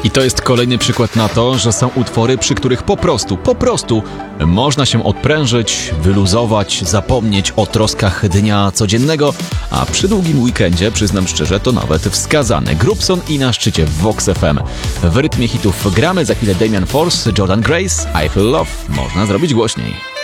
I to jest kolejny przykład na to, że są utwory, przy których po prostu można się odprężyć, wyluzować, zapomnieć o troskach dnia codziennego, a przy długim weekendzie, przyznam szczerze, to nawet wskazane. Grubson i na szczycie w Vox FM. W rytmie hitów gramy, za chwilę Damian Force, Jordan Grace, I Feel Love. Można zrobić głośniej.